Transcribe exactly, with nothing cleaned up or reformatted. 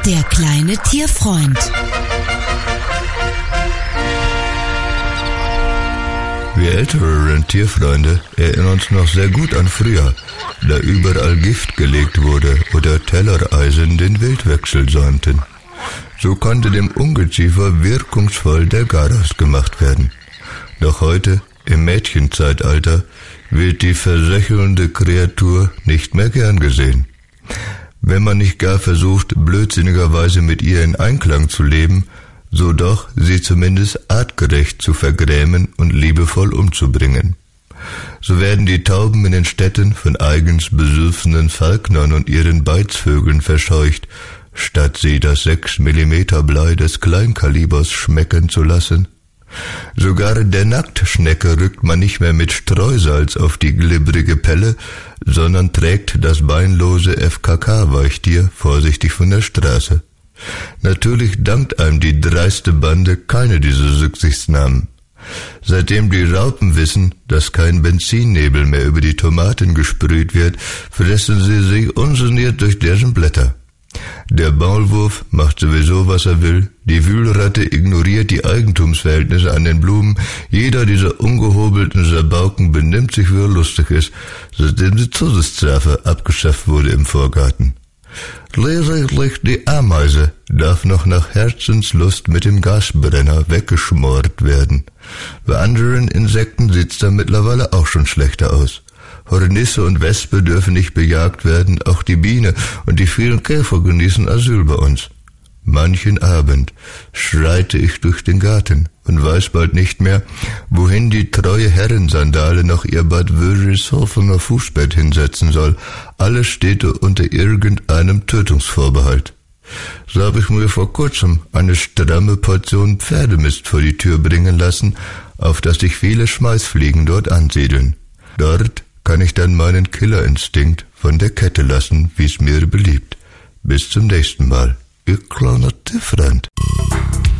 Der kleine Tierfreund. Wir älteren Tierfreunde erinnern uns noch sehr gut an früher, da überall Gift gelegt wurde oder Tellereisen den Wildwechsel säumten. So konnte dem Ungeziefer wirkungsvoll der Garaus gemacht werden. Doch heute, im Mädchenzeitalter, wird die versöchelnde Kreatur nicht mehr gern gesehen. Wenn man nicht gar versucht, blödsinnigerweise mit ihr in Einklang zu leben, so doch sie zumindest artgerecht zu vergrämen und liebevoll umzubringen. So werden die Tauben in den Städten von eigens besoffenen Falknern und ihren Beizvögeln verscheucht, statt sie das sechs Millimeter Blei des Kleinkalibers schmecken zu lassen. Sogar der Nacktschnecke rückt man nicht mehr mit Streusalz auf die glibbrige Pelle, sondern trägt das beinlose F K K-Weichtier vorsichtig von der Straße. Natürlich dankt einem die dreiste Bande keine dieser Rücksichtsnahmen. Seitdem die Raupen wissen, dass kein Benzinnebel mehr über die Tomaten gesprüht wird, fressen sie sich ungeniert durch deren Blätter. Der Maulwurf macht sowieso, was er will, die Wühlratte ignoriert die Eigentumsverhältnisse an den Blumen, jeder dieser ungehobelten Sabauken benimmt sich, wie er lustig ist, seitdem die Todesstrafe abgeschafft wurde im Vorgarten. Lediglich die Ameise darf noch nach Herzenslust mit dem Gasbrenner weggeschmort werden. Bei anderen Insekten sieht's da mittlerweile auch schon schlechter aus. Hornisse und Wespe dürfen nicht bejagt werden, auch die Biene und die vielen Käfer genießen Asyl bei uns. Manchen Abend schreite ich durch den Garten und weiß bald nicht mehr, wohin die treue Herrensandale noch ihr Bad Wörishoffener Fußbett hinsetzen soll. Alles steht unter irgendeinem Tötungsvorbehalt. So habe ich mir vor kurzem eine stramme Portion Pferdemist vor die Tür bringen lassen, auf dass sich viele Schmeißfliegen dort ansiedeln. Dort kann ich dann meinen Killerinstinkt von der Kette lassen, wie es mir beliebt. Bis zum nächsten Mal. Ihr kleiner Tierfreund.